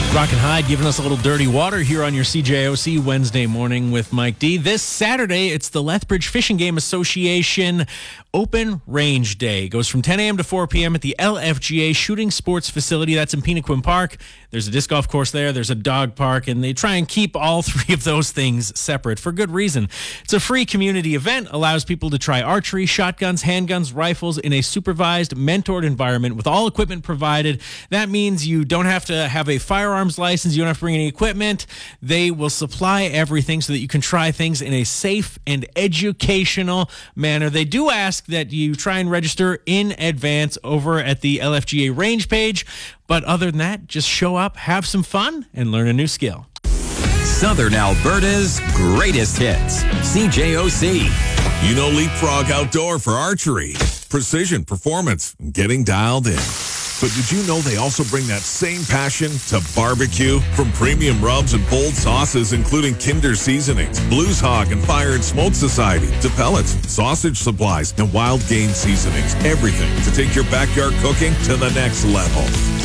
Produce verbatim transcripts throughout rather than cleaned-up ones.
Rock and Hyde giving us a little dirty water here on your C J O C Wednesday morning with Mike D. This Saturday, it's the Lethbridge Fishing Game Association Open Range Day. It goes from ten a.m. to four p.m. at the L F G A Shooting Sports Facility. That's in Penequin Park. There's a disc golf course there. There's a dog park, and they try and keep all three of those things separate for good reason. It's a free community event, allows people to try archery, shotguns, handguns, rifles in a supervised, mentored environment with all equipment provided. That means you don't have to have a firearms license. You don't have to bring any equipment. They will supply everything so that you can try things in a safe and educational manner. They do ask that you try and register in advance over at the L F G A range page. But other than that, just show up, have some fun, and learn a new skill. Southern Alberta's greatest hits. C J O C. You know Leapfrog Outdoor for archery, precision, performance, and getting dialed in. But did you know they also bring that same passion to barbecue? From premium rubs and bold sauces, including Kinder Seasonings, Blues Hog and Fire and Smoke Society, to pellets, sausage supplies, and wild game seasonings. Everything to take your backyard cooking to the next level.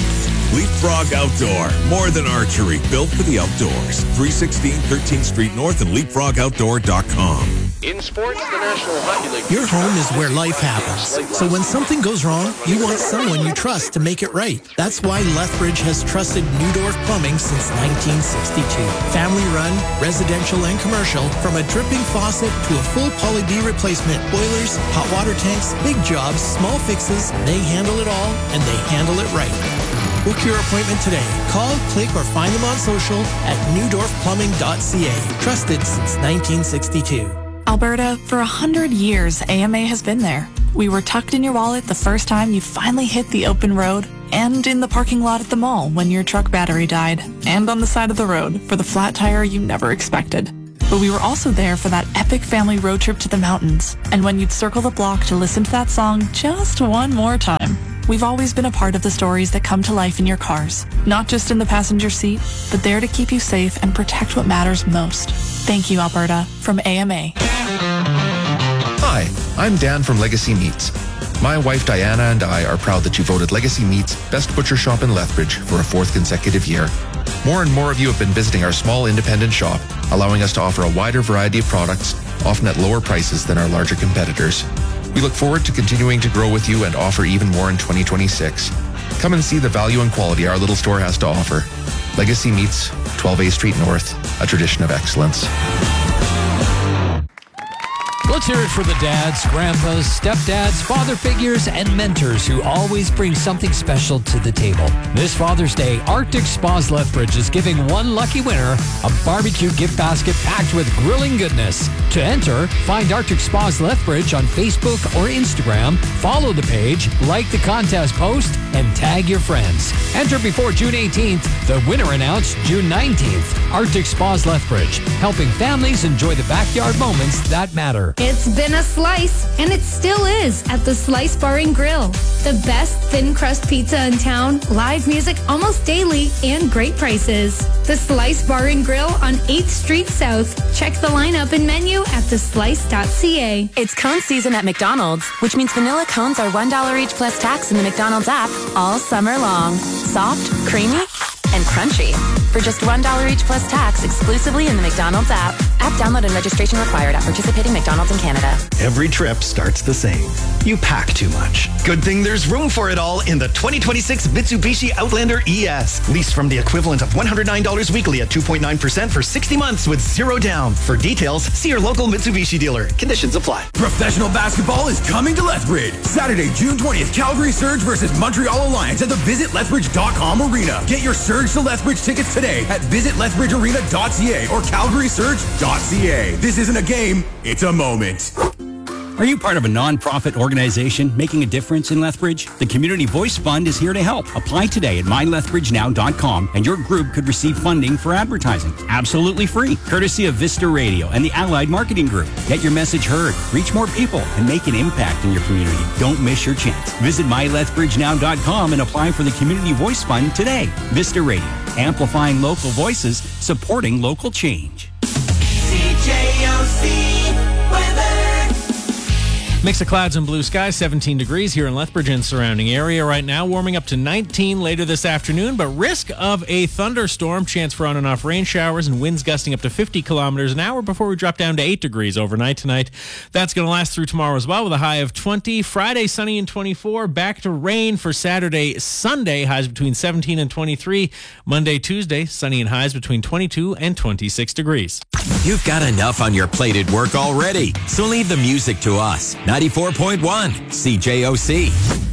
Leapfrog Outdoor, more than archery, built for the outdoors. three sixteen thirteenth Street North and leapfrog outdoor dot com. In sports, the National Hockey League. Your home is where life happens. So when something goes wrong, you want someone you trust to make it right. That's why Lethbridge has trusted Newdorf Plumbing since nineteen sixty-two. Family run, residential and commercial, from a dripping faucet to a full Poly D replacement, boilers, hot water tanks, big jobs, small fixes, they handle it all and they handle it right. Book your appointment today. Call, click, or find them on social at newdorf plumbing dot c a. Trusted since nineteen sixty-two. Alberta, for a hundred years, A M A has been there. We were tucked in your wallet the first time you finally hit the open road, and in the parking lot at the mall when your truck battery died, and on the side of the road for the flat tire you never expected. But we were also there for that epic family road trip to the mountains, and when you'd circle the block to listen to that song just one more time. We've always been a part of the stories that come to life in your cars, not just in the passenger seat, but there to keep you safe and protect what matters most. Thank you, Alberta, from A M A. Hi, I'm Dan from Legacy Meats. My wife Diana and I are proud that you voted Legacy Meats Best Butcher Shop in Lethbridge for a fourth consecutive year. More and more of you have been visiting our small independent shop, allowing us to offer a wider variety of products, often at lower prices than our larger competitors. We look forward to continuing to grow with you and offer even more in twenty twenty-six. Come and see the value and quality our little store has to offer. Legacy Meats, twelve A Street North, a tradition of excellence. Let's hear it for the dads, grandpas, stepdads, father figures, and mentors who always bring something special to the table. This Father's Day, Arctic Spas Lethbridge is giving one lucky winner a barbecue gift basket packed with grilling goodness. To enter, find Arctic Spas Lethbridge on Facebook or Instagram, follow the page, like the contest post, and tag your friends. Enter before June eighteenth. The winner announced June nineteenth. Arctic Spas Lethbridge, helping families enjoy the backyard moments that matter. It's been a slice, and it still is, at the Slice Bar and Grill. The best thin crust pizza in town, live music almost daily, and great prices. The Slice Bar and Grill on eighth Street South. Check the lineup and menu at the slice dot c a. It's cone season at McDonald's, which means vanilla cones are one dollar each plus tax in the McDonald's app all summer long. Soft, creamy, and crunchy. For just one dollar each plus tax exclusively in the McDonald's app. App download and registration required at participating McDonald's in Canada. Every trip starts the same. You pack too much. Good thing there's room for it all in the twenty twenty-six Mitsubishi Outlander E S. Lease from the equivalent of one hundred nine dollars weekly at two point nine percent for sixty months with zero down. For details, see your local Mitsubishi dealer. Conditions apply. Professional basketball is coming to Lethbridge. Saturday, June twentieth, Calgary Surge versus Montreal Alliance at the visit lethbridge dot com arena. Get your Surge to Lethbridge tickets today at visit lethbridge arena dot c a or calgary surge dot c a. This isn't a game, it's a moment. Are you part of a non-profit organization making a difference in Lethbridge? The Community Voice Fund is here to help. Apply today at my lethbridge now dot com and your group could receive funding for advertising. Absolutely free, courtesy of Vista Radio and the Allied Marketing Group. Get your message heard, reach more people, and make an impact in your community. Don't miss your chance. Visit my lethbridge now dot com and apply for the Community Voice Fund today. Vista Radio, amplifying local voices, supporting local change. C J O C weather. Mix of clouds and blue skies, seventeen degrees here in Lethbridge and surrounding area right now. Warming up to nineteen later this afternoon, but risk of a thunderstorm, chance for on and off rain showers and winds gusting up to fifty kilometers an hour before we drop down to eight degrees overnight tonight. That's going to last through tomorrow as well with a high of twenty. Friday, sunny and twenty-four. Back to rain for Saturday, Sunday, highs between seventeen and twenty-three. Monday, Tuesday, sunny and highs between twenty-two and twenty-six degrees. You've got enough on your plate at work already, so leave the music to us. ninety-four point one C J O C.